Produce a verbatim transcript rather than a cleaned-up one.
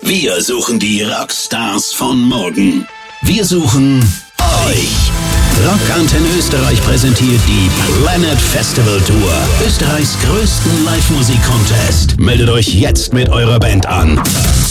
Wir suchen die Rockstars von morgen. Wir suchen euch. Rockantenne Österreich präsentiert die Planet Festival Tour. Österreichs größten Live-Musik-Contest. Meldet euch jetzt mit eurer Band an.